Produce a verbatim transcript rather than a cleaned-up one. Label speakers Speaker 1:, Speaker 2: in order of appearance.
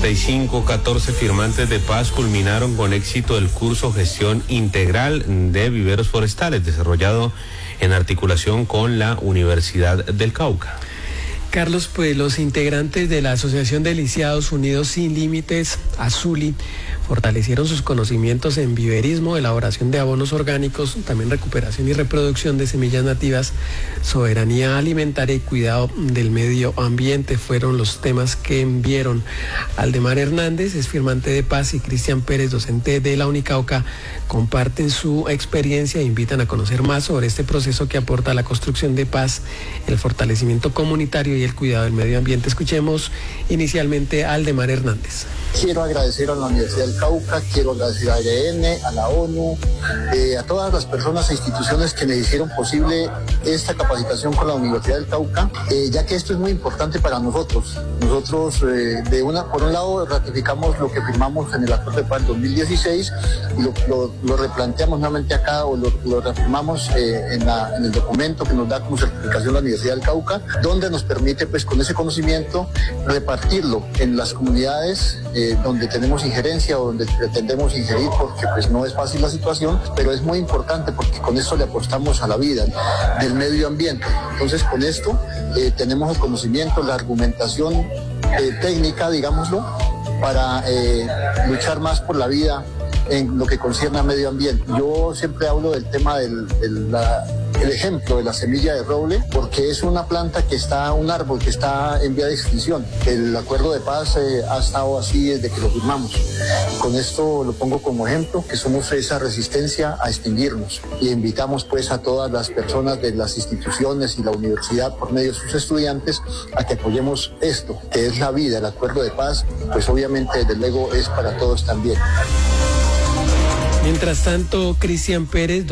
Speaker 1: treinta y cinco, catorce firmantes de paz culminaron con éxito el curso Gestión Integral de Viveros Forestales, desarrollado en articulación con la Universidad del Cauca.
Speaker 2: Carlos, pues los integrantes de la Asociación de Lisiados Unidos Sin Límites, Azuli, fortalecieron sus conocimientos en viverismo, elaboración de abonos orgánicos, también recuperación y reproducción de semillas nativas, soberanía alimentaria y cuidado del medio ambiente. Fueron los temas que vieron. Aldemar Hernández es firmante de paz y Cristian Pérez, docente de la Unicauca, comparten su experiencia e invitan a conocer más sobre este proceso que aporta a la construcción de paz, el fortalecimiento comunitario y el cuidado del medio ambiente. Escuchemos inicialmente a Aldemar Hernández.
Speaker 3: Quiero agradecer a la Universidad del Cauca, quiero agradecer a A R N, a la ONU, eh, a todas las personas e instituciones que me hicieron posible esta capacitación con la Universidad del Cauca, eh, ya que esto es muy importante para nosotros. Nosotros, eh, de una, por un lado, ratificamos lo que firmamos en el Acuerdo de Paz del dos mil dieciséis y lo, lo, lo replanteamos nuevamente acá o lo, lo reafirmamos eh, en, la, en el documento que nos da como certificación la Universidad del Cauca, donde nos permite, pues, con ese conocimiento, repartirlo en las comunidades eh, donde tenemos injerencia o donde pretendemos ingerir, porque pues no es fácil la situación, pero es muy importante porque con esto le apostamos a la vida del medio ambiente. Entonces, con esto eh, tenemos el conocimiento, la argumentación eh, técnica, digámoslo, para eh, luchar más por la vida en lo que concierne al medio ambiente. Yo siempre hablo del tema del, del la, el ejemplo de la semilla de roble, porque es una planta que está, un árbol que está en vía de extinción. El acuerdo de paz eh, ha estado así desde que lo firmamos. Con esto lo pongo como ejemplo, que somos esa resistencia a extinguirnos. Y invitamos pues a todas las personas de las instituciones y la universidad, por medio de sus estudiantes, a que apoyemos esto, que es la vida. El acuerdo de paz, pues obviamente desde luego es para todos también.
Speaker 2: Mientras tanto, Cristian Pérez,